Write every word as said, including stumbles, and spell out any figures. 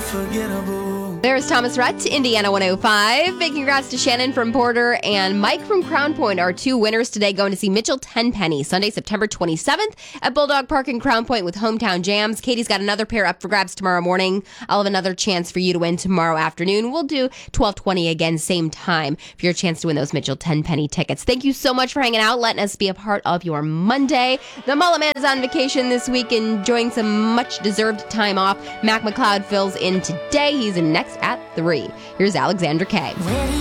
unforgettable. There's Thomas Rhett, Indiana one oh five. Big congrats to Shannon from Porter and Mike from Crown Point, our two winners today, going to see Mitchell Tenpenny Sunday, September twenty-seventh at Bulldog Park in Crown Point with Hometown Jams. Katie's got another pair up for grabs tomorrow morning. I'll have another chance for you to win tomorrow afternoon. We'll do twelve twenty again, same time, for your chance to win those Mitchell Tenpenny tickets. Thank you so much for hanging out, letting us be a part of your Monday. The Mullet Man is on vacation this week, enjoying some much-deserved time off. Mac McLeod fills in today. He's in next at three. Here's Alexandra Kay.